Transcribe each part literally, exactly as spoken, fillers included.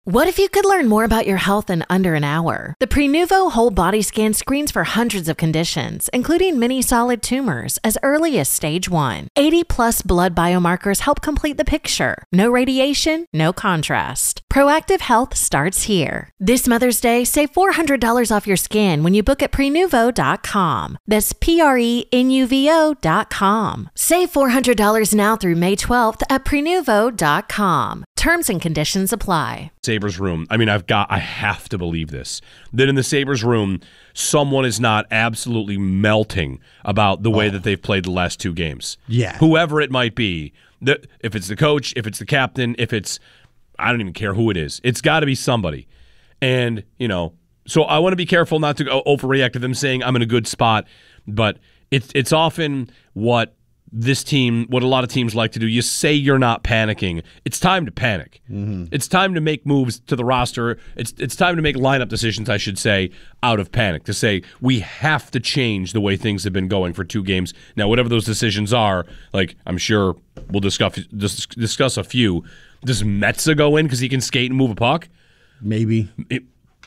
What if you could learn more about your health in under an hour? The Prenuvo Whole Body Scan screens for hundreds of conditions, including many solid tumors, as early as stage one. eighty plus blood biomarkers help complete the picture. No radiation, no contrast. Proactive health starts here. This Mother's Day, save four hundred dollars off your scan when you book at prenuvo dot com. That's P R E N U V O dot com. Save four hundred dollars now through May twelfth at prenuvo dot com. Terms and conditions apply. Sabres room. I mean, I've got, I have to believe this, that in the Sabres room, someone is not absolutely melting about the way oh. that they've played the last two games. Yeah. Whoever it might be, the, if it's the coach, if it's the captain, if it's, I don't even care who it is. It's got to be somebody. And, you know, so I want to be careful not to go overreact to them saying I'm in a good spot, but it's it's often what this team, what a lot of teams like to do. You say you're not panicking. It's time to panic. Mm-hmm. It's time to make moves to the roster. It's it's time to make lineup decisions, I should say, out of panic. To say we have to change the way things have been going for two games. Now, whatever those decisions are, like I'm sure we'll discuss discuss a few. Does Metza go in because he can skate and move a puck? Maybe. It,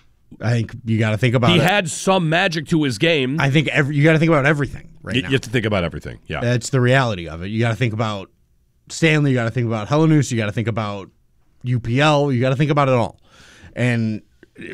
I think you got to think about he it. He had some magic to his game. I think every, you got to think about everything right you, now. You have to think about everything, yeah. That's the reality of it. You got to think about Stanley. You got to think about Helenius. You got to think about U P L. You got to think about it all. And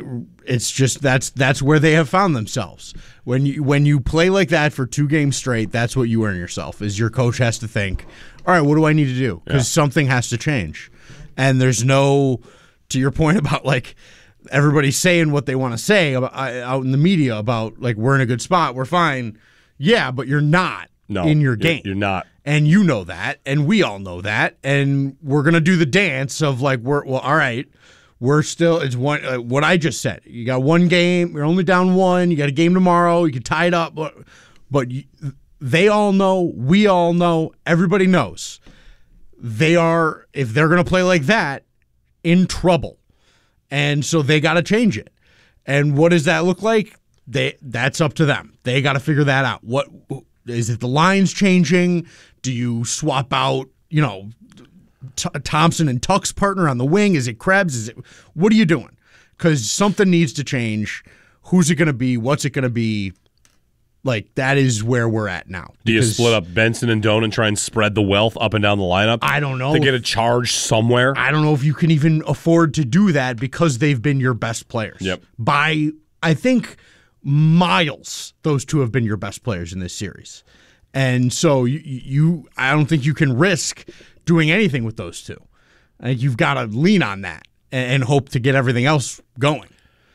it's just that's that's where they have found themselves. When you when you play like that for two games straight, that's what you earn yourself, is your coach has to think, all right, what do I need to do? Because yeah. something has to change. And there's no, to your point about like, everybody's saying what they want to say about, uh, out in the media about, like, we're in a good spot, we're fine. Yeah, but you're not no, in your you're, game. You're not. And you know that, and we all know that, and we're going to do the dance of, like, we're well, all right, we're still, it's one, uh, what I just said. You got one game, you're only down one, you got a game tomorrow, you can tie it up, but, but you, they all know, we all know, everybody knows. They are, if they're going to play like that, in trouble. And so they got to change it. And what does that look like? They that's up to them. They got to figure that out. What is it? The lines changing? Do you swap out, you know, T- Thompson and Tuck's partner on the wing? Is it Krebs? Is it what are you doing? Because something needs to change. Who's it going to be? What's it going to be? Like, that is where we're at now. Do you split up Benson and Doan and try and spread the wealth up and down the lineup? I don't know. To get a charge somewhere? I don't know if you can even afford to do that because they've been your best players. Yep. By, I think, miles, those two have been your best players in this series. And so you, you I don't think you can risk doing anything with those two. I think you've got to lean on that and, and hope to get everything else going.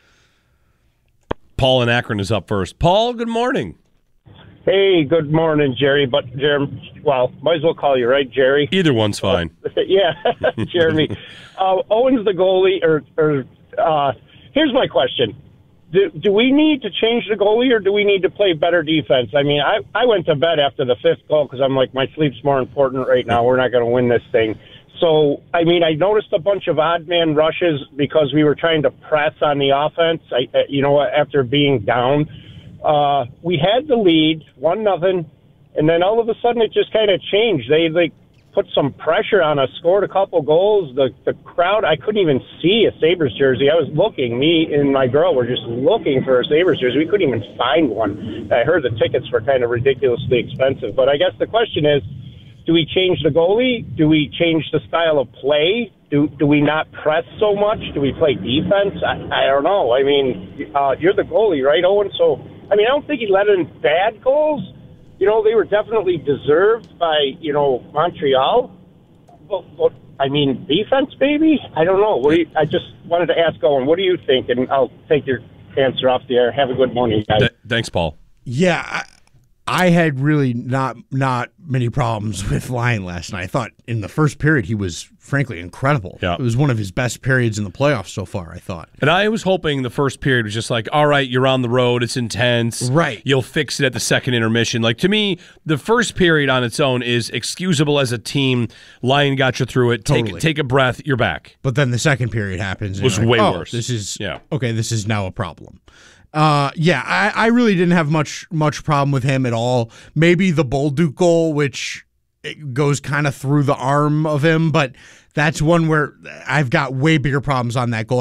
Paul in Akron is up first. Paul, good morning. Hey, good morning, Jerry. But Jeremy, well, might as well call you, right, Jerry? Either one's fine. Yeah, Jeremy. uh, Owen's the goalie. Or, or uh, here's my question: do, do we need to change the goalie, or do we need to play better defense? I mean, I, I went to bed after the fifth goal because I'm like, my sleep's more important right now. We're not going to win this thing. So, I mean, I noticed a bunch of odd man rushes because we were trying to press on the offense. I, you know, after being down. Uh, we had the lead, one nothing, and then all of a sudden it just kind of changed. They like put some pressure on us, scored a couple goals. The the crowd, I couldn't even see a Sabres jersey. I was looking. Me and my girl were just looking for a Sabres jersey. We couldn't even find one. I heard the tickets were kind of ridiculously expensive. But I guess the question is, do we change the goalie? Do we change the style of play? Do do we not press so much? Do we play defense? I, I don't know. I mean, uh, you're the goalie, right, Owen? So, I mean, I don't think he let in bad goals. You know, they were definitely deserved by, you know, Montreal. But, but I mean, defense, baby? I don't know. What do you, I just wanted to ask Owen, what do you think? And I'll take your answer off the air. Have a good morning, guys. Th- thanks, Paul. Yeah, I, I had really not not many problems with Lyon last night. I thought in the first period he was, frankly, incredible. Yeah. It was one of his best periods in the playoffs so far, I thought. And I was hoping the first period was just like, all right, you're on the road, it's intense. Right. You'll fix it at the second intermission. Like, to me, the first period on its own is excusable as a team. Lyon got you through it. Totally. Take take a breath, you're back. But then the second period happens. And It was you're like, way oh, worse. This is, Yeah. okay, this is now a problem. Uh, yeah, I, I really didn't have much much problem with him at all. Maybe the Bolduc goal, which it goes kind of through the arm of him, but that's one where I've got way bigger problems on that goal.